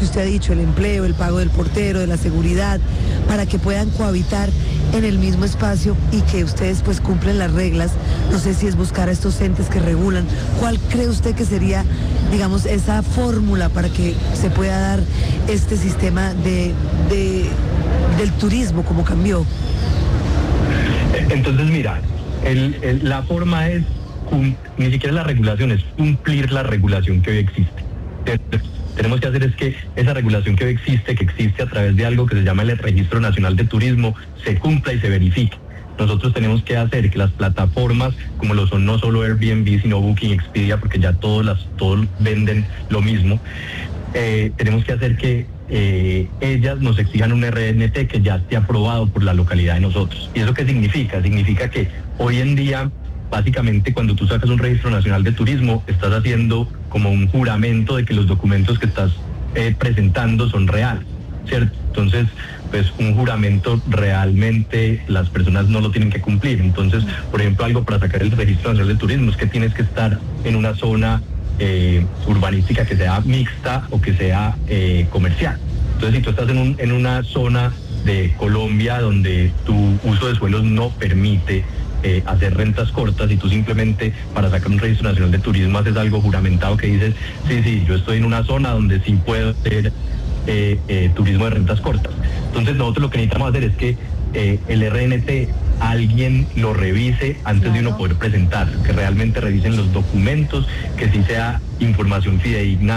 que usted ha dicho, el empleo, el pago del portero, de la seguridad, para que puedan cohabitar en el mismo espacio y que ustedes pues cumplen las reglas. No sé si es buscar a estos entes que regulan. ¿Cuál cree usted que sería, digamos, esa fórmula para que se pueda dar este sistema del turismo como cambió? Entonces, mira, la forma es, ni siquiera la regulación, es cumplir la regulación que hoy existe. Tenemos que hacer es que esa regulación que hoy existe, que existe a través de algo que se llama el Registro Nacional de Turismo, se cumpla y se verifique. Nosotros tenemos que hacer que las plataformas, como lo son no solo Airbnb, sino Booking, Expedia, porque ya todos venden lo mismo, tenemos que hacer que ellas nos exijan un RNT que ya esté aprobado por la localidad de nosotros. ¿Y eso qué significa? Significa que hoy en día, básicamente, cuando tú sacas un registro nacional de turismo, estás haciendo como un juramento de que los documentos que estás presentando son reales, ¿cierto? Entonces, pues un juramento realmente las personas no lo tienen que cumplir. Entonces, por ejemplo, algo para sacar el registro nacional de turismo es que tienes que estar en una zona urbanística que sea mixta o que sea comercial. Entonces, si tú estás en una zona de Colombia donde tu uso de suelos no permite hacer rentas cortas y tú simplemente para sacar un registro nacional de turismo haces algo juramentado que dices, sí, yo estoy en una zona donde sí puedo hacer turismo de rentas cortas. Entonces nosotros lo que necesitamos hacer es que el RNT alguien lo revise antes de uno poder presentar, que realmente revisen los documentos, que sí sea información fidedigna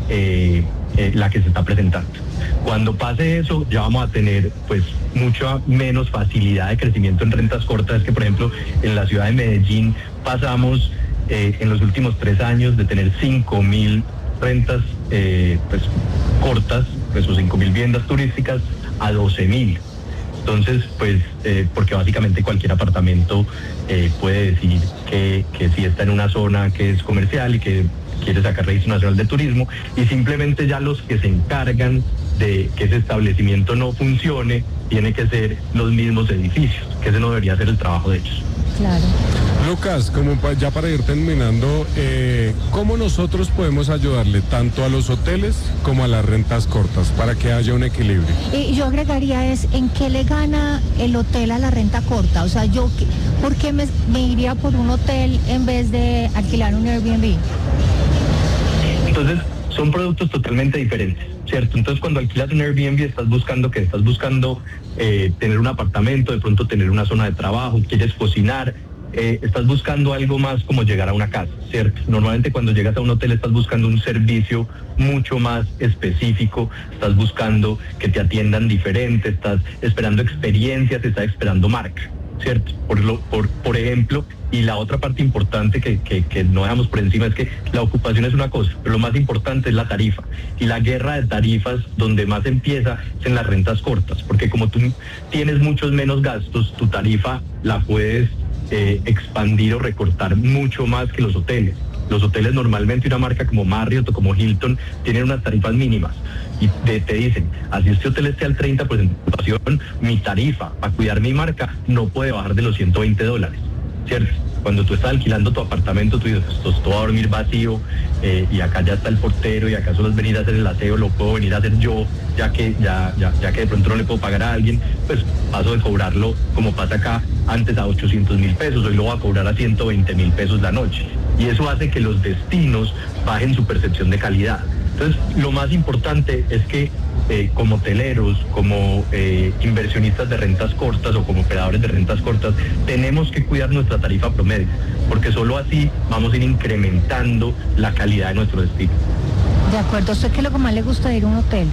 la que se está presentando. Cuando pase eso, ya vamos a tener pues mucha menos facilidad de crecimiento en rentas cortas. Es que, por ejemplo, en la ciudad de Medellín pasamos en los últimos 3 años de tener 5.000 rentas pues cortas, pues o 5.000 viviendas turísticas a 12.000. Entonces, pues, porque básicamente cualquier apartamento puede decir que sí está en una zona que es comercial y que quiere sacar registro nacional de turismo, y simplemente ya los que se encargan de que ese establecimiento no funcione tiene que ser los mismos edificios, que ese no debería ser el trabajo de ellos. Claro. Lucas, como ya para ir terminando, ¿cómo nosotros podemos ayudarle tanto a los hoteles como a las rentas cortas para que haya un equilibrio? Y yo agregaría ¿en qué le gana el hotel a la renta corta? O sea, ¿por qué me iría por un hotel en vez de alquilar un Airbnb? Entonces, son productos totalmente diferentes, ¿cierto? Entonces, cuando alquilas un Airbnb estás buscando tener un apartamento, de pronto tener una zona de trabajo, quieres cocinar, estás buscando algo más como llegar a una casa, ¿cierto? Normalmente cuando llegas a un hotel estás buscando un servicio mucho más específico, estás buscando que te atiendan diferente, estás esperando experiencias, estás esperando marca, ¿cierto? Por ejemplo, y la otra parte importante que no dejamos por encima es que la ocupación es una cosa, pero lo más importante es la tarifa. Y la guerra de tarifas donde más empieza es en las rentas cortas, porque como tú tienes muchos menos gastos, tu tarifa la puedes expandir o recortar mucho más que los hoteles. Los hoteles normalmente, una marca como Marriott o como Hilton, tienen unas tarifas mínimas y te dicen, así este hotel esté al 30% de ocupación, mi tarifa para cuidar mi marca no puede bajar de los $120, ¿cierto? Cuando tú estás alquilando tu apartamento, tú dices, esto va a dormir vacío y acá ya está el portero y acá solo es venir a hacer el aseo, lo puedo venir a hacer yo, ya que de pronto no le puedo pagar a alguien, pues paso de cobrarlo como pasa acá antes a 800.000 pesos, hoy lo voy a cobrar a 120.000 pesos la noche. Y eso hace que los destinos bajen su percepción de calidad. Entonces, lo más importante es que como hoteleros, como inversionistas de rentas cortas o como operadores de rentas cortas, tenemos que cuidar nuestra tarifa promedio, porque solo así vamos a ir incrementando la calidad de nuestro destino. De acuerdo. ¿A usted qué es lo que más le gusta de ir a un hotel?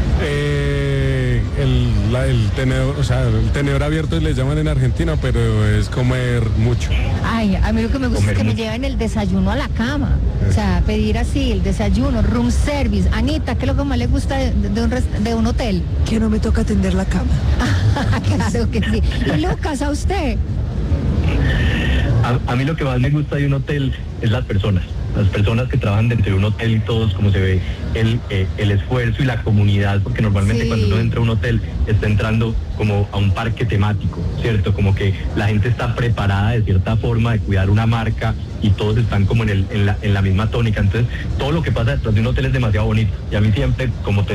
El tenedor, o sea, el tenedor abierto le llaman en Argentina, pero es comer mucho. Ay, a mí lo que me gusta es que me lleven el desayuno a la cama. O sea, pedir así el desayuno, room service. Anita, ¿qué es lo que más le gusta de un hotel? Que no me toca atender la cama. Claro que sí. Y Lucas, ¿a usted? A mí lo que más me gusta de un hotel es las personas que trabajan dentro de un hotel y todos, como se ve el esfuerzo y la comunidad, porque normalmente sí, cuando uno entra a un hotel está entrando como a un parque temático, ¿cierto? Como que la gente está preparada de cierta forma de cuidar una marca y todos están como en la misma tónica. Entonces, todo lo que pasa detrás de un hotel es demasiado bonito y a mí siempre como